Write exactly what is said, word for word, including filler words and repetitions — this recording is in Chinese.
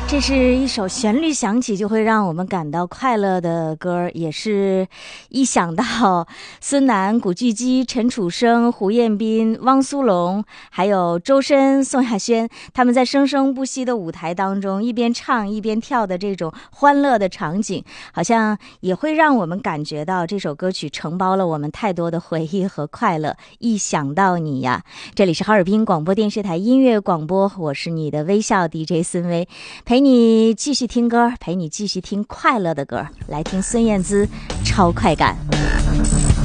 这是一首旋律响起就会让我们感到快乐的歌，也是一想到孙楠、古巨基、陈楚生、胡彦斌、汪苏泷还有周深、宋亚轩，他们在生生不息的舞台当中一边唱一边跳的这种欢乐的场景，好像也会让我们感觉到这首歌曲承包了我们太多的回忆和快乐。一想到你呀，这里是哈尔滨广播电视台音乐广播，我是你的微笑 D J 孙薇，陪你继续听歌，陪你继续听快乐的歌，来听孙燕姿超快感。